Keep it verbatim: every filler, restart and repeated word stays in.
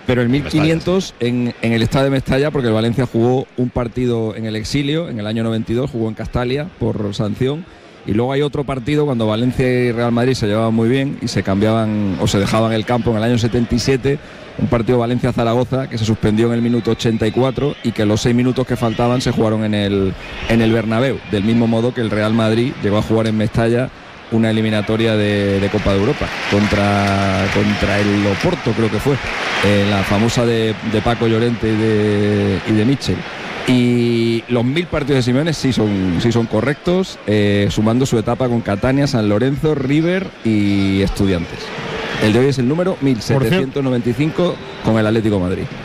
Pero en mil quinientos en, en el estadio de Mestalla, porque el Valencia jugó un partido en el exilio en el año noventa y dos, jugó en Castalia por sanción, y luego hay otro partido cuando Valencia y Real Madrid se llevaban muy bien y se cambiaban o se dejaban el campo en el año setenta y siete, un partido Valencia-Zaragoza que se suspendió en el minuto ochenta y cuatro y que los seis minutos que faltaban se jugaron en el, en el Bernabéu, del mismo modo que el Real Madrid llegó a jugar en Mestalla una eliminatoria de, de Copa de Europa contra, contra el Oporto, creo que fue, eh, la famosa de, de Paco Llorente y de, y de Mitchell. Y los mil partidos de Simeone sí son, sí son correctos, eh, sumando su etapa con Catania, San Lorenzo, River y Estudiantes. El de hoy es el número mil setecientos noventa y cinco con el Atlético de Madrid.